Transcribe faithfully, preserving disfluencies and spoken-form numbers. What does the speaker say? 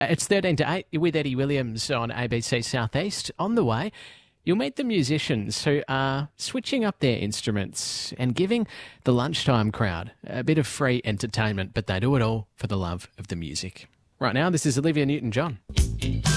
It's thirteen to eight with Eddie Williams on A B C Southeast. On the way, you'll meet the musicians who are switching up their instruments and giving the lunchtime crowd a bit of free entertainment, but they do it all for the love of the music. Right now, this is Olivia Newton-John.